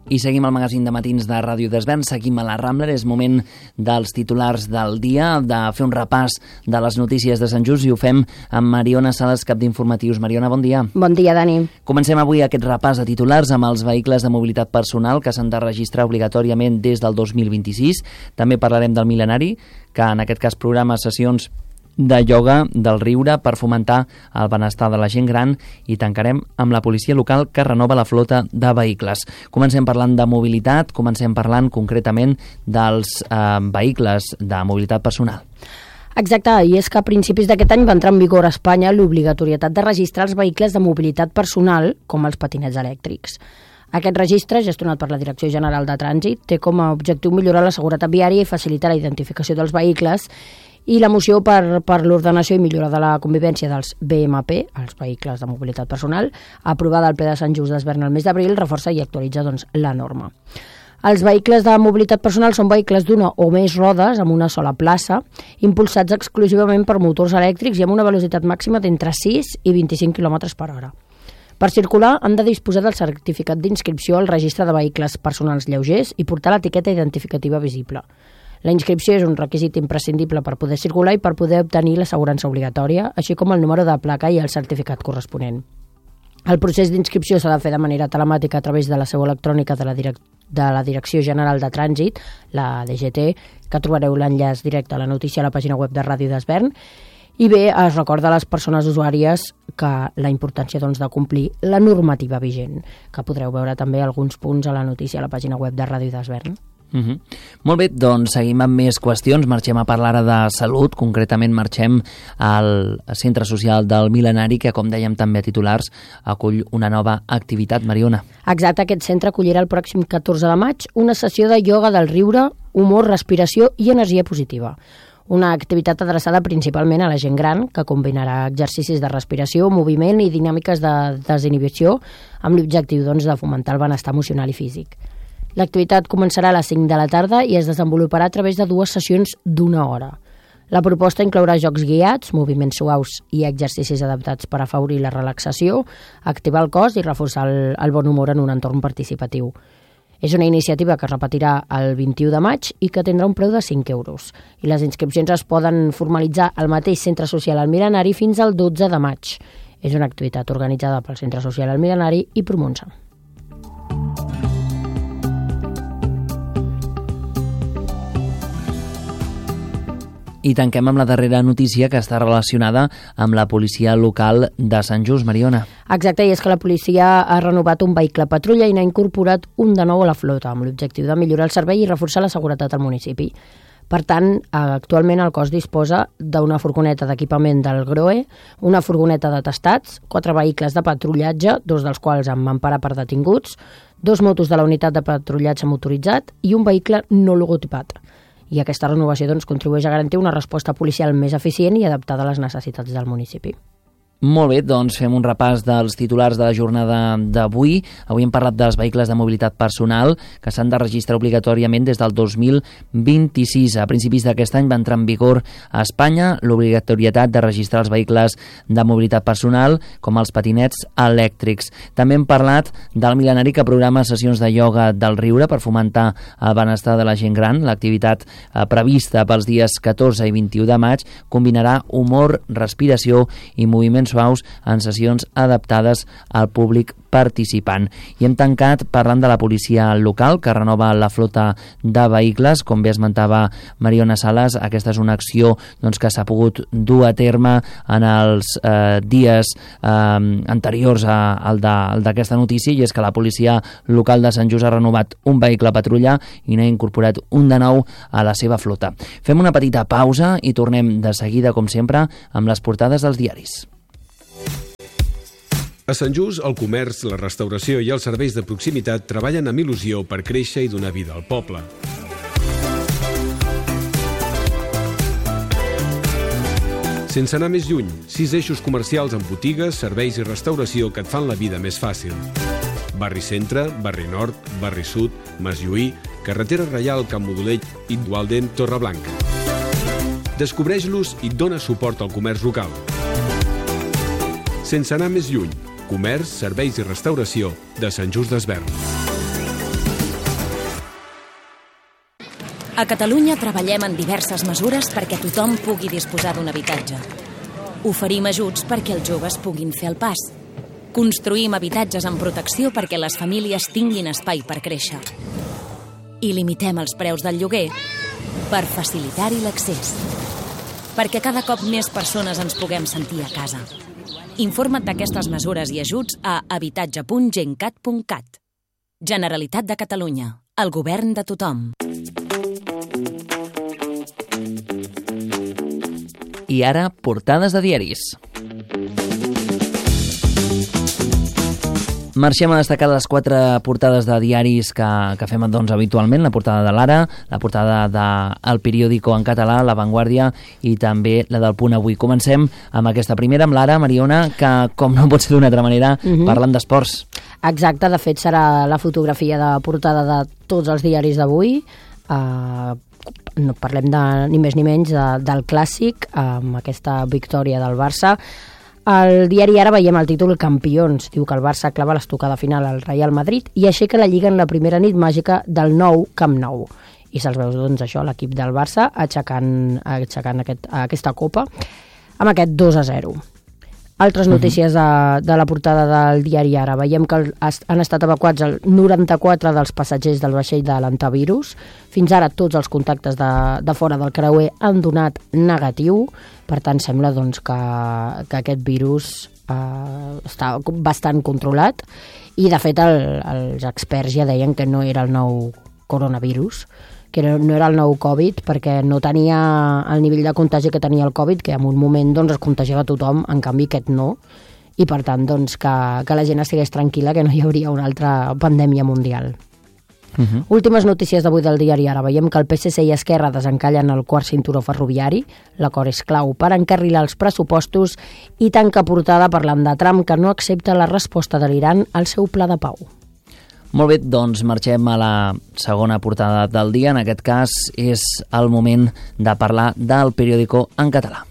I seguim el magazín de matins de Ràdio Desvern, seguim a la Rambla, és moment dels titulars del dia, de fer un repàs de les notícies de Sant Just i ho fem amb Mariona Sales, cap d'informatius. Mariona, bon dia. Bon dia, Dani. Comencem avui aquest repàs de titulars amb els vehicles de mobilitat personal que s'han de registrar obligatòriament des del 2026. També parlarem del Mil·lenari, que en aquest cas programa sessions de ioga, del riure, per fomentar el benestar de la gent gran, i tancarem amb la policia local que renova la flota de vehicles. Comencem parlant de mobilitat, comencem parlant concretament dels vehicles de mobilitat personal. Exacte, i és que a principis d'aquest any va entrar en vigor a Espanya l'obligatorietat de registrar els vehicles de mobilitat personal, com els patinets elèctrics. Aquest registre, gestionat per la Direcció General de Trànsit, té com a objectiu millorar la seguretat viària i facilitar la identificació dels vehicles, i la moció per l'ordenació i millora de la convivència dels BMP, els vehicles de mobilitat personal, aprovada al ple de Sant Just Desvern el mes d'abril, reforça i actualitza la norma. Els vehicles de mobilitat personal són vehicles d'una o més rodes amb una sola plaça, impulsats exclusivament per motors elèctrics i amb una velocitat màxima d'entre 6 i 25 km per hora. Per circular han de disposar del certificat d'inscripció al registre de vehicles personals lleugers i portar l'etiqueta identificativa visible. La inscripció és un requisit imprescindible per poder circular i per poder obtenir l'assegurança obligatòria, així com el número de placa i el certificat corresponent. El procés d'inscripció s'ha de fer de manera telemàtica a través de la seu electrònica de la Direcció General de Trànsit, la DGT, que trobareu l'enllaç directe a la notícia a la pàgina web de Ràdio Desvern. I bé, es recorda a les persones usuàries que la importància de complir la normativa vigent, que podreu veure també alguns punts a la notícia a la pàgina web de Ràdio Desvern. Molt bé, doncs seguim amb més qüestions. Marxem a parlar ara de salut, concretament marxem al Centre Social del Mil·lenari, que, com dèiem també a titulars, acull una nova activitat. Mariona. Exacte, aquest centre acollirà el pròxim 14 de maig una sessió de ioga del riure, humor, respiració i energia positiva. Una activitat adreçada principalment a la gent gran, que combinarà exercicis de respiració, moviment i dinàmiques de desinhibició, amb l'objectiu de fomentar el benestar emocional i físic. L'activitat començarà a les 5 de la tarda i es desenvoluparà a través de 2 sessions d'1 hora. La proposta inclourà jocs guiats, moviments suaus i exercicis adaptats per afavorir la relaxació, activar el cos i reforçar el bon humor en un entorn participatiu. És una iniciativa que es repetirà el 21 de maig i que tindrà un preu de 5 euros. I les inscripcions es poden formalitzar al mateix Centre Social El Mil·lenari fins al 12 de maig. És una activitat organitzada pel Centre Social El Mil·lenari i Promonsa. I tanquem amb la darrera notícia, que està relacionada amb la policia local de Sant Just. Mariona. Exacte, i és que la policia ha renovat un vehicle patrulla i n'ha incorporat un de nou a la flota, amb l'objectiu de millorar el servei i reforçar la seguretat al municipi. Per tant, actualment el cos disposa d'una furgoneta d'equipament del GROE, una furgoneta d'atestats, 4 vehicles de patrullatge, 2 dels quals amb empara per detinguts, 2 motos de la unitat de patrullatge motoritzat i un vehicle no logotipat. I aquesta renovació contribueix a garantir una resposta policial més eficient i adaptada a les necessitats del municipi. Molt bé, doncs fem un repàs dels titulars de la jornada d'avui. Avui hem parlat dels vehicles de mobilitat personal que s'han de registrar obligatòriament des del 2026. A principis d'aquest any va entrar en vigor a Espanya l'obligatorietat de registrar els vehicles de mobilitat personal, com els patinets elèctrics. També hem parlat del Mil·lenari, que programa sessions de ioga del riure per fomentar el benestar de la gent gran. L'activitat prevista pels dies 14 i 21 de maig combinarà humor, respiració i moviments suaus en sessions adaptades al públic participant. I hem tancat parlant de la policia local, que renova la flota de vehicles. Com bé esmentava Mariona Sales, aquesta és una acció que s'ha pogut dur a terme en els dies anteriors al d'aquesta notícia, i és que la policia local de Sant Just ha renovat un vehicle patrulla i n'ha incorporat un de nou a la seva flota. Fem una petita pausa i tornem de seguida, com sempre, amb les portades dels diaris. A Sant Just, el comerç, la restauració i els serveis de proximitat treballen amb il·lusió per créixer i donar vida al poble. Sense anar més lluny, 6 eixos comercials amb botigues, serveis i restauració que et fan la vida més fàcil. Barri Centre, Barri Nord, Barri Sud, Mas Lluí, Carretera Reial, Camp Modolell, Igualden, Torreblanca. Descobreix-los i dona suport al comerç local. Sense anar més lluny, comerç, serveis i restauració de Sant Just Desvern. A Catalunya treballem en diverses mesures perquè tothom pugui disposar d'un habitatge. Oferim ajuts perquè els joves puguin fer el pas. Construïm habitatges amb protecció perquè les famílies tinguin espai per créixer. I limitem els preus del lloguer per facilitar-hi l'accés. Perquè cada cop més persones ens puguem sentir a casa. Informa't d'aquestes mesures i ajuts a habitatge.gencat.cat. Generalitat de Catalunya. El govern de tothom. I ara, portades de diaris. Marxem a destacar les 4 portades de diaris que fem doncs, habitualment, la portada de l'Ara, la portada del Periódico en català, La Vanguardia i també la del Punt Avui. Comencem amb aquesta primera, amb l'Ara, Mariona, que com no pot ser d'una altra manera, parlen d'esports. Exacte, de fet serà la fotografia de portada de tots els diaris d'avui. No parlem ni més ni menys del clàssic, amb aquesta victòria del Barça. Al diari Ara veiem el títol Campions. Diu que el Barça clava l'estocada final al Real Madrid i aixeca la Lliga en la primera nit màgica del nou Camp Nou. I se'ls veus, doncs, això, l'equip del Barça aixecant aquesta copa amb aquest 2-0. Altres notícies de la portada del diari Ara. Veiem que han estat evacuats el 94 dels passatgers del vaixell de l'antivirus. Fins ara tots els contactes de fora del creuer han donat negatiu. Per tant, sembla doncs, que aquest virus està bastant controlat. I, de fet, els experts ja deien que no era el nou coronavirus, que no era el nou Covid, perquè no tenia el nivell de contagi que tenia el Covid, que en un moment doncs, es contagiava tothom, en canvi aquest no, i per tant doncs, que la gent estigués tranquil·la, que no hi hauria una altra pandèmia mundial. Últimes notícies d'avui del diari Ara. Veiem que el PSC i Esquerra desencallen el quart cinturó ferroviari. L'acord és clau per encarrilar els pressupostos i tanca portada parlant de Trump, que no accepta la resposta de l'Iran al seu pla de pau. Molt bé, doncs marxem a la segona portada del dia. En aquest cas és el moment de parlar del Periódico en català.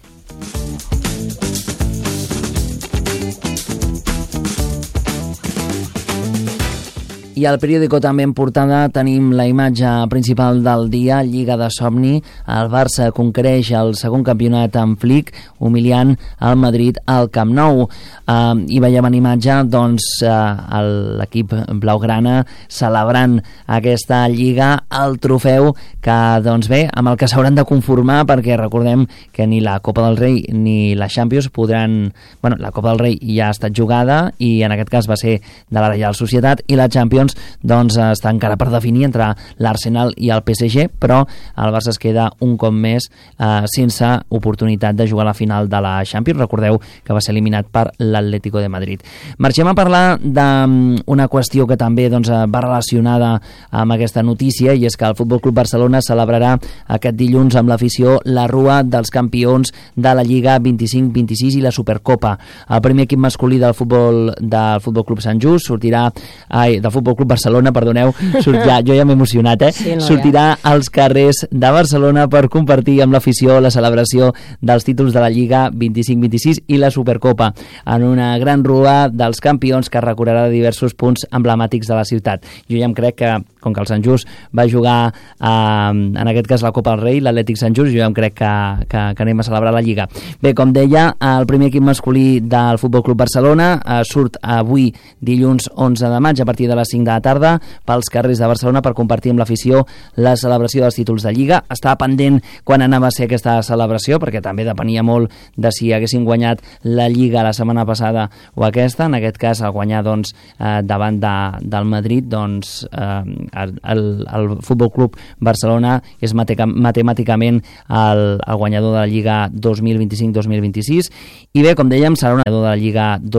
I al Periódico també en portada tenim la imatge principal del dia, Lliga de somni. El Barça conquereix el segon campionat en flic, humiliant el Madrid al Camp Nou. I veiem en imatge doncs, l'equip blaugrana celebrant aquesta Lliga, el trofeu que, doncs bé, amb el que s'hauran de conformar, perquè recordem que ni la Copa del Rei ni la Champions podran... Bueno, la Copa del Rei ja ha estat jugada i en aquest cas va ser de la Reial Societat, i la Champions doncs està encara per definir entre l'Arsenal i el PSG, però el Barça es queda un cop més sense oportunitat de jugar a la final de la Champions. Recordeu que va ser eliminat per l'Atlético de Madrid. Marxem a parlar d'una qüestió que també doncs, va relacionada amb aquesta notícia, i és que el Futbol Club Barcelona celebrarà aquest dilluns amb l'afició la Rua dels Campions de la Lliga 25-26 i la Supercopa. El primer equip masculí del Futbol Club Sant Just del Futbol Club Barcelona, perdoneu, jo ja m'he emocionat, sí, sortirà als carrers de Barcelona per compartir amb l'afició la celebració dels títols de la Lliga 25-26 i la Supercopa, en una gran rua dels campions que recorrerà diversos punts emblemàtics de la ciutat. Jo ja em crec que, com que el Sant Just va jugar en aquest cas la Copa del Rei, l'Atlètic Sant Just, jo ja em crec que anem a celebrar la Lliga. Bé, com deia, el primer equip masculí del Futbol Club Barcelona surt avui dilluns 11 de maig a partir de les 5 de la tarda pels carrers de Barcelona per compartir amb l'afició la celebració dels títols de Lliga. Estava pendent quan anava a ser aquesta celebració, perquè també depenia molt de si haguessin guanyat la Lliga la setmana passada o aquesta. En aquest cas, al guanyar doncs, davant del Madrid, doncs, el Futbol Club Barcelona és matemàticament el guanyador de la Lliga 2025-2026. I bé, com dèiem, serà un guanyador de la Lliga